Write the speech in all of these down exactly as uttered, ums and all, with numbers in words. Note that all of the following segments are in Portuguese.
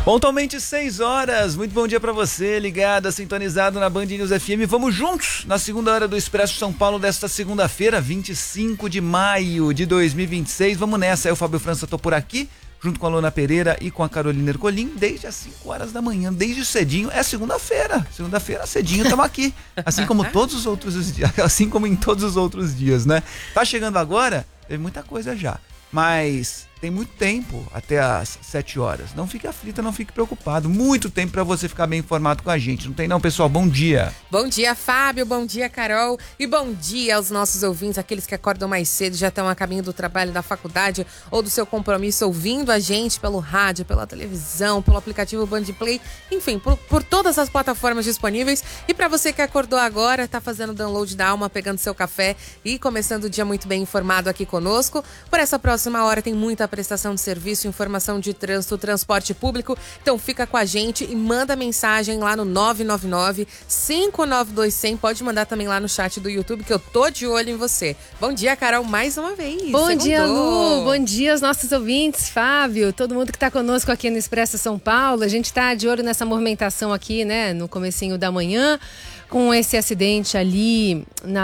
Pontualmente seis horas, muito bom dia pra você, ligado, sintonizado na Band News F M. Vamos juntos na segunda hora do Expresso São Paulo desta segunda-feira, vinte e cinco de maio de dois mil e vinte e seis. Vamos nessa, eu, Fábio França, tô por aqui, junto com a Lona Pereira e com a Carolina Ercolim, desde as cinco horas da manhã, desde cedinho. É segunda-feira, segunda-feira cedinho estamos aqui, assim como todos os outros dias, assim como em todos os outros dias, né? Tá chegando agora, teve muita coisa já, mas tem muito tempo até as sete horas. Não fique aflita, não fique preocupado. Muito tempo para você ficar bem informado com a gente. Não tem não, pessoal? Bom dia. Bom dia, Fábio. Bom dia, Carol. E bom dia aos nossos ouvintes, aqueles que acordam mais cedo, já estão a caminho do trabalho, da faculdade ou do seu compromisso, ouvindo a gente pelo rádio, pela televisão, pelo aplicativo Band Play, enfim, por, por todas as plataformas disponíveis. E para você que acordou agora, tá fazendo download da alma, pegando seu café e começando o dia muito bem informado aqui conosco. Por essa próxima hora tem muita prestação de serviço, informação de trânsito, transporte público. Então fica com a gente e manda mensagem lá no nove nove nove, cinco nove dois, zero zero. Pode mandar também lá no chat do YouTube, que eu tô de olho em você. Bom dia, Carol, mais uma vez. Bom Segundou. dia, Lu. Bom dia aos nossos ouvintes, Fábio, todo mundo que tá conosco aqui no Expresso São Paulo. A gente tá de olho nessa movimentação aqui, né, no comecinho da manhã. Com esse acidente ali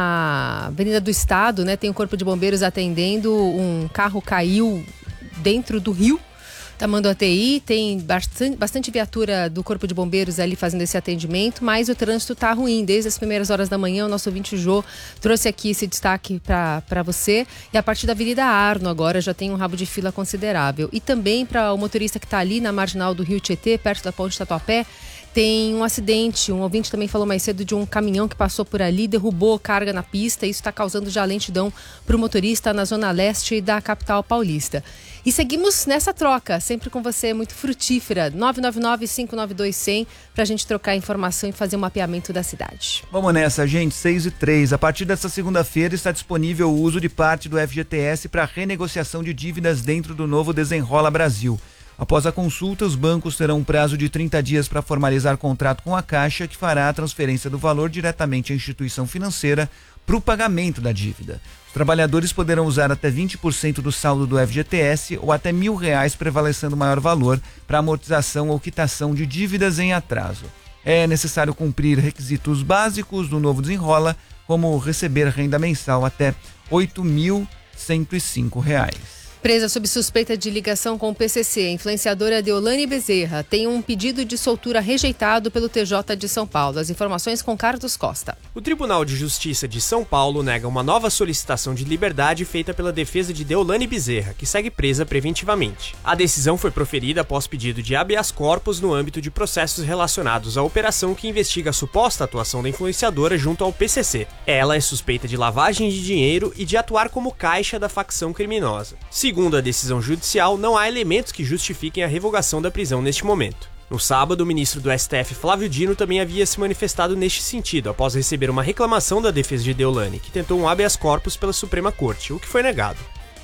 na Avenida do Estado, né, tem o Corpo de Bombeiros atendendo, um carro caiu dentro do rio, Tamanduá T I, tem bastante, bastante viatura do Corpo de Bombeiros ali fazendo esse atendimento, mas o trânsito tá ruim desde as primeiras horas da manhã. O nosso ouvinte Jô trouxe aqui esse destaque para você, e a partir da Avenida Arno agora já tem um rabo de fila considerável. E também para o motorista que está ali na marginal do Rio Tietê, perto da Ponte Tatuapé, tem um acidente. Um ouvinte também falou mais cedo de um caminhão que passou por ali, derrubou carga na pista. Isso está causando já lentidão para o motorista na zona leste da capital paulista. E seguimos nessa troca, sempre com você, muito frutífera. nove nove nove, cinco nove dois, zero zero para a gente trocar informação e fazer um mapeamento da cidade. Vamos nessa, gente. seis e três. A partir dessa segunda-feira está disponível o uso de parte do F G T S para renegociação de dívidas dentro do novo Desenrola Brasil. Após a consulta, os bancos terão um prazo de trinta dias para formalizar contrato com a Caixa, que fará a transferência do valor diretamente à instituição financeira para o pagamento da dívida. Os trabalhadores poderão usar até vinte por cento do saldo do F G T S ou até mil reais, prevalecendo o maior valor para amortização ou quitação de dívidas em atraso. É necessário cumprir requisitos básicos do novo Desenrola, como receber renda mensal até oito mil cento e cinco reais. Presa sob suspeita de ligação com o P C C, a influenciadora Deolane Bezerra tem um pedido de soltura rejeitado pelo T J de São Paulo. As informações com Carlos Costa. O Tribunal de Justiça de São Paulo nega uma nova solicitação de liberdade feita pela defesa de Deolane Bezerra, que segue presa preventivamente. A decisão foi proferida após pedido de habeas corpus no âmbito de processos relacionados à operação que investiga a suposta atuação da influenciadora junto ao P C C. Ela é suspeita de lavagem de dinheiro e de atuar como caixa da facção criminosa. Segundo a decisão judicial, não há elementos que justifiquem a revogação da prisão neste momento. No sábado, o ministro do S T F, Flávio Dino, também havia se manifestado neste sentido, após receber uma reclamação da defesa de Deolane, que tentou um habeas corpus pela Suprema Corte, o que foi negado.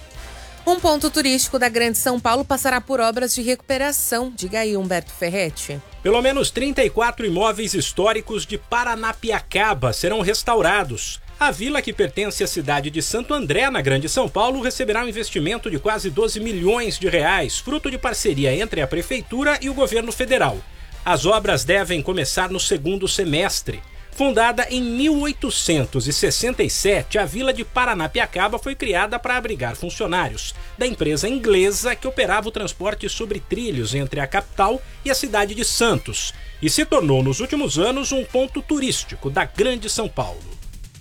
Um ponto turístico da Grande São Paulo passará por obras de recuperação. Diga aí, Humberto Ferretti. Pelo menos trinta e quatro imóveis históricos de Paranapiacaba serão restaurados. A vila, que pertence à cidade de Santo André, na Grande São Paulo, receberá um investimento de quase doze milhões de reais, fruto de parceria entre a Prefeitura e o governo federal. As obras devem começar no segundo semestre. Fundada em mil oitocentos e sessenta e sete, a vila de Paranapiacaba foi criada para abrigar funcionários da empresa inglesa que operava o transporte sobre trilhos entre a capital e a cidade de Santos, e se tornou nos últimos anos um ponto turístico da Grande São Paulo.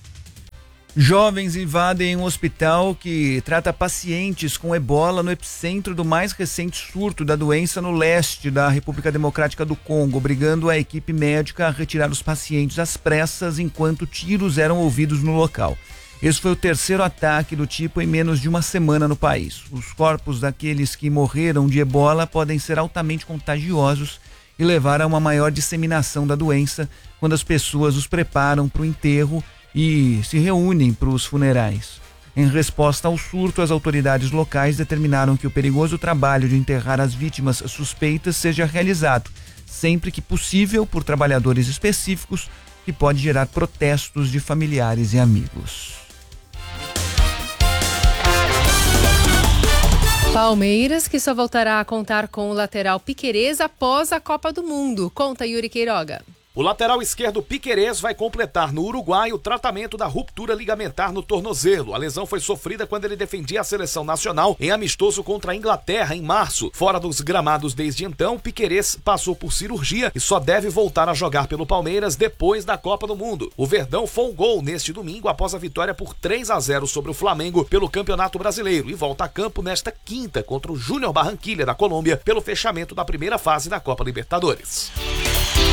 Jovens invadem um hospital que trata pacientes com ebola no epicentro do mais recente surto da doença no leste da República Democrática do Congo, obrigando a equipe médica a retirar os pacientes às pressas enquanto tiros eram ouvidos no local. Esse foi o terceiro ataque do tipo em menos de uma semana no país. Os corpos daqueles que morreram de ebola podem ser altamente contagiosos e levar a uma maior disseminação da doença quando as pessoas os preparam para o enterro e se reúnem para os funerais. Em resposta ao surto, as autoridades locais determinaram que o perigoso trabalho de enterrar as vítimas suspeitas seja realizado, sempre que possível, por trabalhadores específicos, que pode gerar protestos de familiares e amigos. Palmeiras, que só voltará a contar com o lateral Piquerez após a Copa do Mundo. Conta, Yuri Queiroga. O lateral esquerdo Piquerez vai completar no Uruguai o tratamento da ruptura ligamentar no tornozelo. A lesão foi sofrida quando ele defendia a seleção nacional em amistoso contra a Inglaterra em março. Fora dos gramados desde então, Piquerez passou por cirurgia e só deve voltar a jogar pelo Palmeiras depois da Copa do Mundo. O Verdão folgou neste domingo após a vitória por três a zero sobre o Flamengo pelo Campeonato Brasileiro e volta a campo nesta quinta contra o Júnior Barranquilla da Colômbia pelo fechamento da primeira fase da Copa Libertadores.